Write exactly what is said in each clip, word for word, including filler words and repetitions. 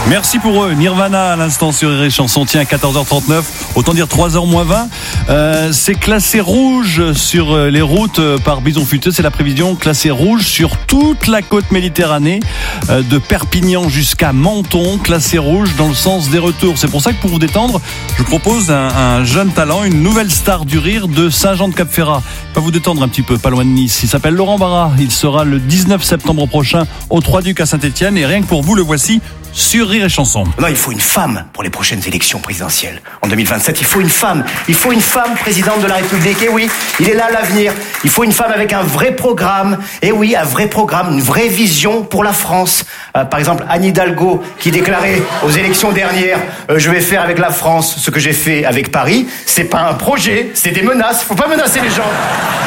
Merci pour eux. Nirvana à l'instant sur Rire et Chanson. Tiens, quatorze heures trente-neuf, autant dire trois heures moins vingt. Euh, c'est classé rouge sur les routes par Bison Futé. C'est la prévision, classé rouge sur toute la côte Méditerranée, euh, de Perpignan jusqu'à Menton, classé rouge dans le sens des retours. C'est pour ça que pour vous détendre, je vous propose un, un jeune talent, une nouvelle star du rire de Saint-Jean-de-Cap-Ferrat. Il va vous détendre un petit peu, pas loin de Nice. Il s'appelle Laurent Barra. Il sera le dix-neuf septembre prochain au Trois-Ducs à Saint-Étienne. Et rien que pour vous, le voici sur Rire et Chanson. Non, il faut une femme pour les prochaines élections présidentielles. En deux mille vingt-sept, il faut une femme. Il faut une femme présidente de la République. Et oui, il est là l'avenir. Il faut une femme avec un vrai programme. Et oui, un vrai programme, une vraie vision pour la France. Euh, par exemple, Anne Hidalgo, qui déclarait aux élections dernières euh, « Je vais faire avec la France ce que j'ai fait avec Paris ». C'est pas un projet, c'est des menaces. Faut pas menacer les gens.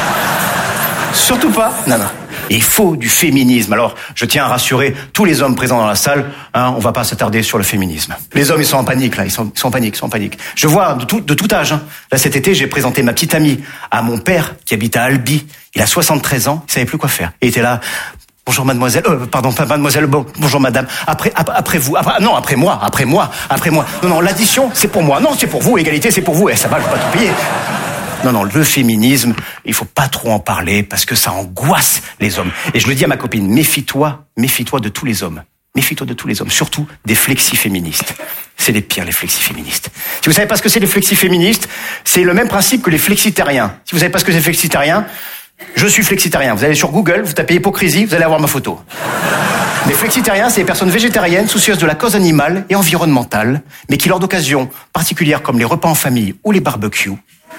Surtout pas. Non, non. Et il faut du féminisme. Alors, je tiens à rassurer tous les hommes présents dans la salle, hein, on va pas s'attarder sur le féminisme. Les hommes, ils sont en panique, là, ils sont, ils sont en panique, ils sont en panique. Je vois de tout, de tout âge, hein. Là, cet été, j'ai présenté ma petite amie à mon père, qui habite à Albi. Il a soixante-treize ans, il savait plus quoi faire. Il était là, bonjour mademoiselle, euh, pardon, pas mademoiselle, bon, bonjour madame, après, après, après vous, après, non, après moi, après moi, après moi. Non, non, l'addition, c'est pour moi. Non, c'est pour vous, égalité, c'est pour vous. Eh, ça va, je vais pas tout payer. Non, non, le féminisme, il faut pas trop en parler parce que ça angoisse les hommes. Et je le dis à ma copine, méfie-toi, méfie-toi de tous les hommes. Méfie-toi de tous les hommes, surtout des flexi-féministes. C'est les pires, les flexi-féministes. Si vous savez pas ce que c'est les flexi-féministes, c'est le même principe que les flexitariens. Si vous savez pas ce que c'est flexitariens, je suis flexitarien. Vous allez sur Google, vous tapez hypocrisie, vous allez avoir ma photo. Les flexitariens, c'est les personnes végétariennes soucieuses de la cause animale et environnementale, mais qui, lors d'occasions particulières comme les repas en famille ou les barbecues,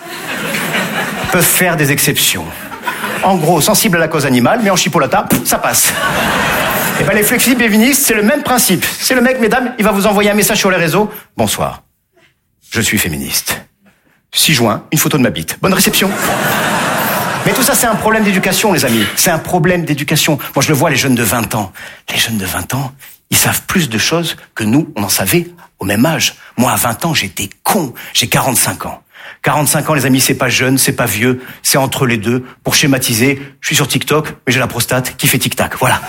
peuvent faire des exceptions. En gros, sensible à la cause animale, mais en chipolata, ça passe. Et ben les flexi-féministes, c'est le même principe. C'est le mec, mesdames, il va vous envoyer un message sur les réseaux. Bonsoir, je suis féministe. six juin, une photo de ma bite. Bonne réception. Mais tout ça, c'est un problème d'éducation, les amis. C'est un problème d'éducation. Moi, je le vois, les jeunes de vingt ans. Les jeunes de vingt ans, ils savent plus de choses que nous, on en savait au même âge. Moi, à vingt ans, j'étais con. J'ai quarante-cinq ans. quarante-cinq ans, les amis, c'est pas jeune, c'est pas vieux, c'est entre les deux. Pour schématiser, je suis sur TikTok, mais j'ai la prostate qui fait tic-tac, voilà.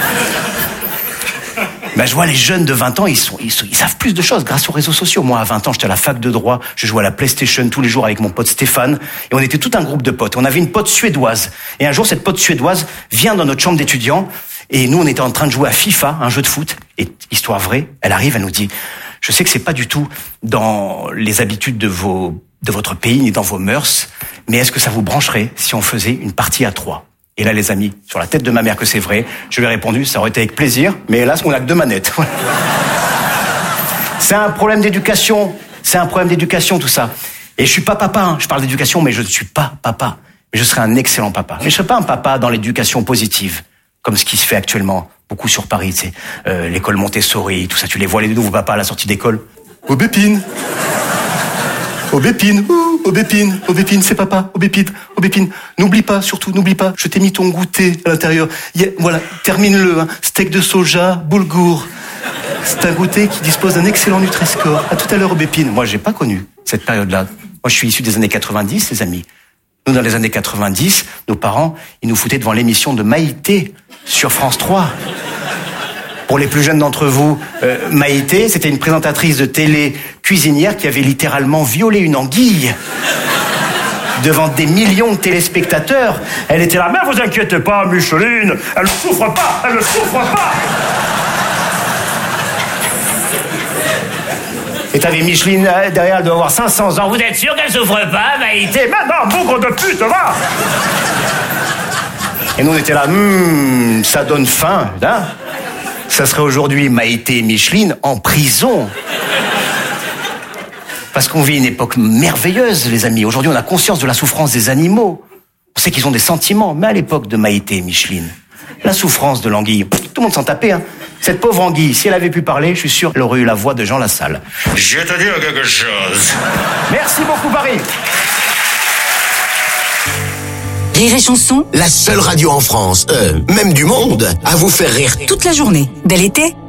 Ben, je vois les jeunes de vingt ans, ils sont, ils sont, ils savent plus de choses grâce aux réseaux sociaux. Moi, à vingt ans, j'étais à la fac de droit, je jouais à la PlayStation tous les jours avec mon pote Stéphane, et on était tout un groupe de potes. On avait une pote suédoise. Et un jour, cette pote suédoise vient dans notre chambre d'étudiants, et nous, on était en train de jouer à FIFA, un jeu de foot, et histoire vraie, elle arrive, elle nous dit, je sais que c'est pas du tout dans les habitudes de vos, de votre pays, ni dans vos mœurs, mais est-ce que ça vous brancherait si on faisait une partie à trois? Et là, les amis, sur la tête de ma mère que c'est vrai, je lui ai répondu, ça aurait été avec plaisir, mais hélas, on n'a que deux manettes. C'est un problème d'éducation. C'est un problème d'éducation, tout ça. Et je suis pas papa, hein. Je parle d'éducation, mais je ne suis pas papa. Mais je serai un excellent papa. Mais je serai pas un papa dans l'éducation positive, comme ce qui se fait actuellement, beaucoup sur Paris, tu sais, euh, l'école Montessori, tout ça. Tu les vois, les nouveaux papas à la sortie d'école. Aubépine. Aubépine. Ouh, Aubépine. Aubépine, c'est papa. Aubépine. Aubépine. N'oublie pas, surtout, n'oublie pas. Je t'ai mis ton goûter à l'intérieur. A, voilà, termine-le, hein. Steak de soja, boulgour. C'est un goûter qui dispose d'un excellent Nutri-Score. À tout à l'heure, Aubépine. Moi, j'ai pas connu cette période-là. Moi, je suis issu des années quatre-vingt-dix, les amis. Nous, dans les années quatre-vingt-dix, nos parents, ils nous foutaient devant l'émission de Maïté sur France trois. Pour les plus jeunes d'entre vous, euh, Maïté, c'était une présentatrice de télé cuisinière qui avait littéralement violé une anguille devant des millions de téléspectateurs. Elle était là, mais vous inquiétez pas, Micheline, elle ne souffre pas, elle ne souffre pas. Et t'avais Micheline derrière, elle doit avoir cinq cents ans. Vous êtes sûr qu'elle souffre pas, Maïté? Mais non, bougre de pute, va. Et nous, on était là, hum, ça donne faim, hein. Ça serait aujourd'hui Maïté et Micheline en prison. Parce qu'on vit une époque merveilleuse, les amis. Aujourd'hui, on a conscience de la souffrance des animaux. On sait qu'ils ont des sentiments. Mais à l'époque de Maïté et Micheline, la souffrance de l'anguille, tout le monde s'en tapait, hein. Cette pauvre anguille, si elle avait pu parler, je suis sûr qu'elle aurait eu la voix de Jean Lassalle. Je vais te dire quelque chose. Merci beaucoup, Paris. Rire et Chanson, la seule radio en France, euh, même du monde, à vous faire rire toute la journée. Bel été.